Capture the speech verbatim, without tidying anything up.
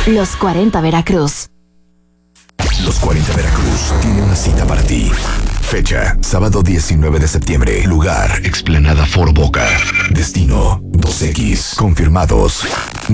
Los cuarenta Veracruz. Los cuarenta Veracruz tiene una cita para ti. Fecha, sábado diecinueve de septiembre. Lugar, Explanada Foro Boca. Destino, dos equis. Confirmados.